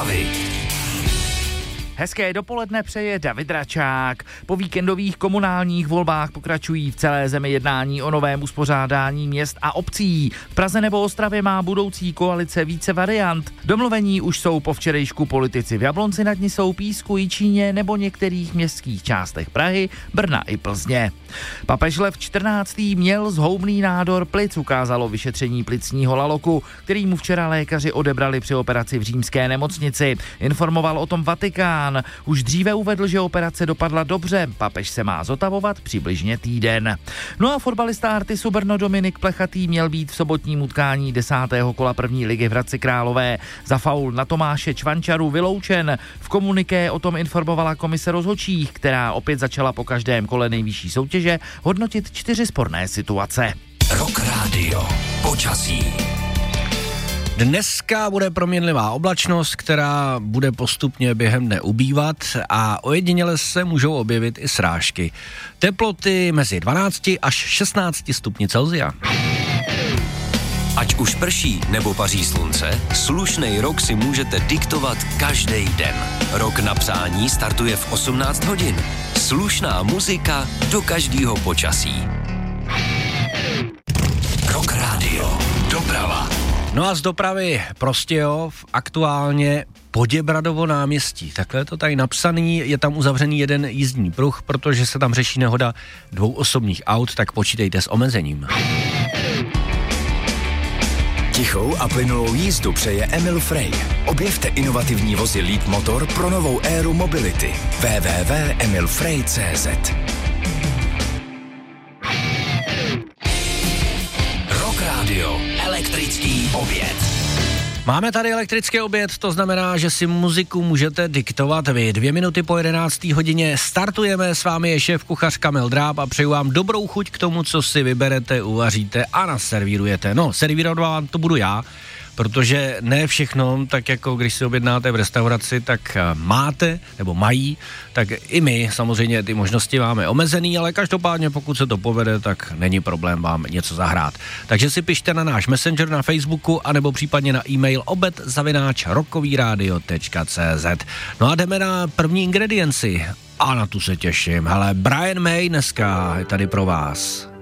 hlavy. Hezké dopoledne přeje David Račák. Po víkendových komunálních volbách pokračují v celé zemi jednání o novém uspořádání měst a obcí. V Praze nebo Ostravě má budoucí koalice více variant. Domluvení už jsou po včerejšku politici v Jablonci nad Nisou, Písku, Jičíně nebo některých městských částech Prahy, Brna i Plzně. Papež Lev XIV. Měl zhoubný nádor plic, ukázalo vyšetření plicního laloku, který mu včera lékaři odebrali při operaci v římské nemocnici. Informoval o tom Vatikán. Už dříve uvedl, že operace dopadla dobře. Papež se má zotavovat přibližně týden. No a fotbalista Artisu Brno Dominik Plechatý měl být v sobotním utkání 10. kola první ligy v Hradci Králové za faul na Tomáše Čvančaru vyloučen. V komuniké o tom informovala komise rozhodčích, která opět začala po každém kole nejvyšší soutěže hodnotit 4 sporné situace. Rock Radio. Počasí. Dneska bude proměnlivá oblačnost, která bude postupně během dne ubývat a ojediněle se můžou objevit i srážky. Teploty mezi 12 až 16 stupni Celsia. Ať už prší nebo paří slunce, slušnej rok si můžete diktovat každý den. Rok na přání startuje v 18 hodin. Slušná muzika do každého počasí. Rock Radio. Doprava. No a z dopravy Prostějov aktuálně Poděbradovo náměstí. Takhle je to tady napsaný, je tam uzavřený jeden jízdní pruh, protože se tam řeší nehoda 2 osobních aut, tak počítejte s omezením. Tichou a plynulou jízdu přeje Emil Frey. Objevte inovativní vozy Leap Motor pro novou éru mobility. www.emilfrey.cz. Rock Radio. Elektrický oběd. Máme tady elektrický oběd, to znamená, že si muziku můžete diktovat vy. 2 minuty po 11. hodině startujeme, s vámi je šéf kuchař Kamil Dráb a přeju vám dobrou chuť k tomu, co si vyberete, uvaříte a naservírujete. No, servírovat vám to budu já, protože ne všechno, tak jako když si objednáte v restauraci, tak máte, nebo mají, tak i my samozřejmě ty možnosti máme omezený, ale každopádně pokud se to povede, tak není problém vám něco zahrát. Takže si pište na náš Messenger na Facebooku, anebo případně na e-mail obed@rockovyradio.cz. No a jdeme na první ingredienci. A na tu se těším. Hele, Brian May dneska je tady pro vás.